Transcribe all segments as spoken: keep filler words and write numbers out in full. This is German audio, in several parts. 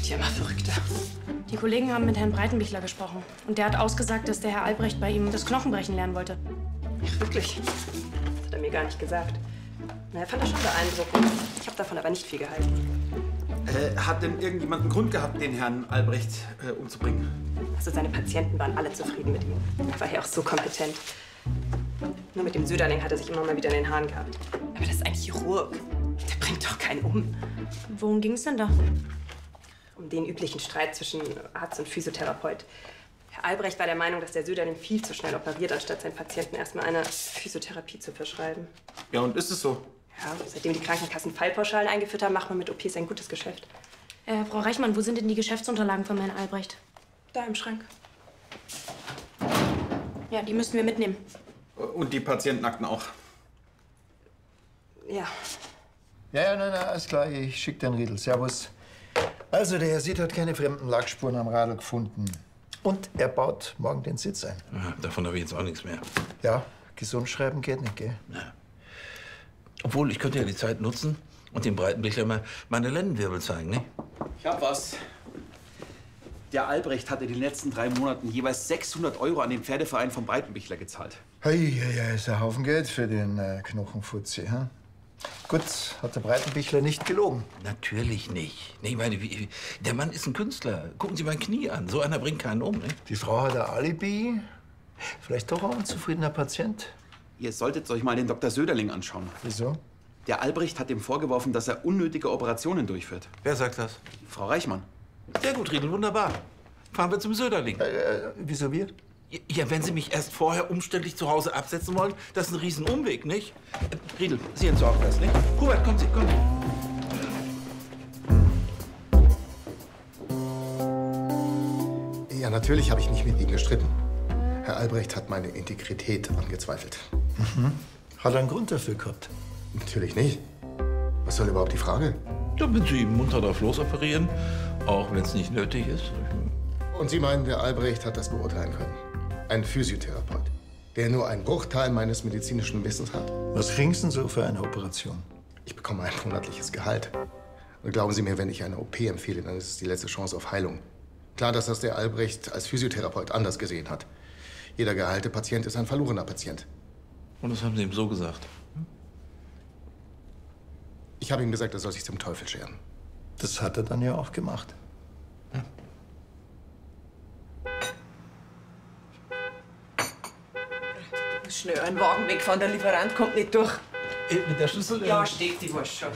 wird ja immer verrückter. Die Kollegen haben mit Herrn Breitenbichler gesprochen. Und der hat ausgesagt, dass der Herr Albrecht bei ihm das Knochenbrechen lernen wollte. Ach, wirklich? Das hat er mir gar nicht gesagt. Na, er fand das schon beeindruckend. Ich habe davon aber nicht viel gehalten. Äh, hat denn irgendjemand einen Grund gehabt, den Herrn Albrecht äh, umzubringen? Also seine Patienten waren alle zufrieden mit ihm. Er war ja auch so kompetent. Nur mit dem Söderling hat er sich immer mal wieder in den Haaren gehabt. Aber das ist ein Chirurg. Der bringt doch keinen um. Worum ging es denn da? Um den üblichen Streit zwischen Arzt und Physiotherapeut. Herr Albrecht war der Meinung, dass der Söderling viel zu schnell operiert, anstatt seinen Patienten erstmal eine Physiotherapie zu verschreiben. Ja, und ist es so? Ja, seitdem die Krankenkassen Fallpauschalen eingeführt haben, macht man mit O Ps ein gutes Geschäft. Äh, Frau Reichmann, wo sind denn die Geschäftsunterlagen von Herrn Albrecht? Da im Schrank. Ja, die müssten wir mitnehmen. Und die Patientenakten auch? Ja. Ja, ja, nein, nein, alles klar. Ich schick den Riedel. Servus. Also, der Herr Sitt hat keine fremden Lackspuren am Radl gefunden. Und er baut morgen den Sitz ein. Ja, davon habe ich jetzt auch nichts mehr. Ja, gesund schreiben geht nicht, gell? Ja. Obwohl, ich könnte ja die Zeit nutzen und dem Breitenbichler mal meine Lendenwirbel zeigen, ne? Ich hab was. Der Albrecht hat in den letzten drei Monaten jeweils sechshundert Euro an den Pferdeverein vom Breitenbichler gezahlt. Hey, ja, ja, ist ein Haufen Geld für den äh, Knochenfutzi, hm? Gut, hat der Breitenbichler nicht gelogen. Natürlich nicht. Nee, ich meine, wie, wie, der Mann ist ein Künstler. Gucken Sie mein Knie an. So einer bringt keinen um, ne? Die Frau hat ein Alibi. Vielleicht doch auch ein zufriedener Patient. Ihr solltet euch mal den Doktor Söderling anschauen. Wieso? Der Albrecht hat ihm vorgeworfen, dass er unnötige Operationen durchführt. Wer sagt das? Frau Reichmann. Sehr gut, Riedel, wunderbar. Fahren wir zum Söderling. Äh, äh, wieso wir? Ja, wenn Sie mich erst vorher umständlich zu Hause absetzen wollen, das ist ein Riesenumweg, nicht? Äh, Riedel, Sie entsorgen das, nicht? Hubert, kommen Sie, kommen Ja, natürlich habe ich mich mit Ihnen gestritten. Herr Albrecht hat meine Integrität angezweifelt. Mhm. Hat er einen Grund dafür gehabt? Natürlich nicht. Was soll überhaupt die Frage? Ja, wenn Sie munter drauf losoperieren, auch wenn es nicht nötig ist. Und Sie meinen, der Albrecht hat das beurteilen können? Ein Physiotherapeut, der nur einen Bruchteil meines medizinischen Wissens hat? Was kriegen Sie denn so für eine Operation? Ich bekomme ein monatliches Gehalt. Und glauben Sie mir, wenn ich eine O P empfehle, dann ist es die letzte Chance auf Heilung. Klar, dass das der Albrecht als Physiotherapeut anders gesehen hat. Jeder geheilte Patient ist ein verlorener Patient. Und das haben Sie ihm so gesagt? Ich habe ihm gesagt, er soll sich zum Teufel scheren. Das hat er dann ja auch gemacht. Ja. Schnell einen Wagen wegfahren, der Lieferant kommt nicht durch. Äh, mit der Schlüssel? Ja, steht die Wurst schon.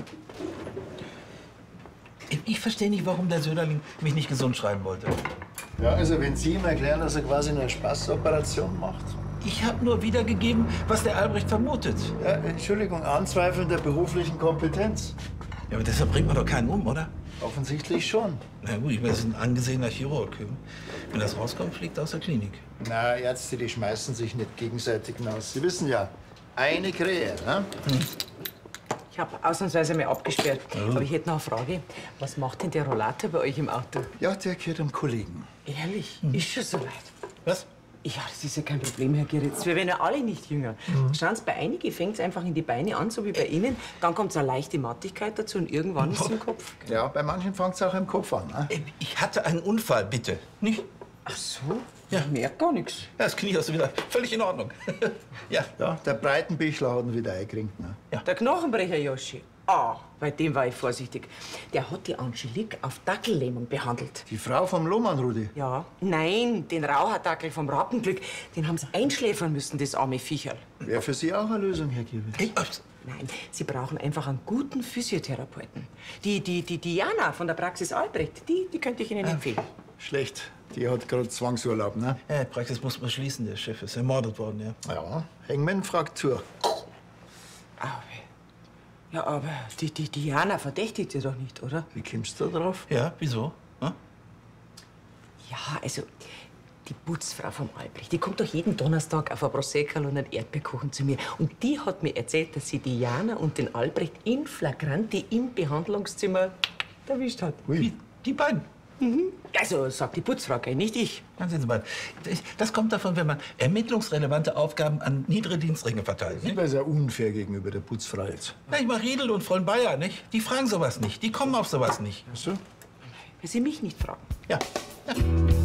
Ich verstehe nicht, warum der Söderling mich nicht gesund schreiben wollte. Ja, also wenn Sie ihm erklären, dass er quasi eine Spaßoperation macht. Ich habe nur wiedergegeben, was der Albrecht vermutet. Ja, Entschuldigung, Anzweifeln der beruflichen Kompetenz. Ja, aber deshalb bringt man doch keinen um, oder? Offensichtlich schon. Na gut, ich bin ein angesehener Chirurg. Wenn das rauskommt, fliegt er aus der Klinik. Na, Ärzte, die schmeißen sich nicht gegenseitig hinaus. Sie wissen ja, eine Krähe, ne? Hm. Ich habe ausnahmsweise mal abgesperrt. Oh. Aber ich hätte noch eine Frage. Was macht denn der Rollator bei euch im Auto? Ja, der gehört einem Kollegen. Ehrlich? Hm. Ist schon so weit? Was? Ja, das ist ja kein Problem, Herr Geritz. Wir werden ja alle nicht jünger. Mhm. Schauen Sie, bei einigen fängt es einfach in die Beine an, so wie bei Ihnen. Dann kommt so eine leichte Mattigkeit dazu und irgendwann ist es im Kopf. Ja, bei manchen fängt es auch im Kopf an. Ne? Ich hatte einen Unfall, bitte. Nicht? Ach so? Ja. Ich merke gar nichts. Ja, das Knie hast du wieder völlig in Ordnung. Ja. Ja, der Breitenbichler hat ihn wieder eingekringt. Ne? Der Knochenbrecher, Joschi. Ah, bei dem war ich vorsichtig. Der hat die Angelique auf Dackellähmung behandelt. Die Frau vom Lohmann, Rudi? Ja. Nein, den Rauhardackel vom Rappenglück, den haben sie einschläfern müssen, das arme Viecherl. Wäre für Sie auch eine Lösung, Herr Giewitz? Nein, Sie brauchen einfach einen guten Physiotherapeuten. Die, die, die Diana von der Praxis Albrecht, die, die könnte ich Ihnen empfehlen. Schlecht. Die hat gerade Zwangsurlaub, ne? Ja, die Praxis muss man schließen. Der Chef ist ermordet worden, ja. Ja, Hangman-Fraktur. Aber, ja, aber die, die Diana verdächtigt Sie doch nicht, oder? Wie kommst du da drauf? Ja, wieso? Hm? Ja, also, die Putzfrau vom Albrecht, die kommt doch jeden Donnerstag auf ein Prosecco und einen Erdbeerkuchen zu mir. Und die hat mir erzählt, dass sie Diana und den Albrecht in flagranti im Behandlungszimmer erwischt hat. Wie? Die beiden? Mhm. Also, sagt die Putzfrau, gell, nicht ich. Dann sehen Sie mal, das kommt davon, wenn man ermittlungsrelevante Aufgaben an niedere Dienstringe verteilt. Das ist ja unfair gegenüber der Putzfrau jetzt. Na, ich mach Riedel und Fräulein Bayer, nicht? Die fragen sowas nicht. Die kommen auf sowas nicht. Ach so? weil Sie mich nicht fragen. Ja. ja.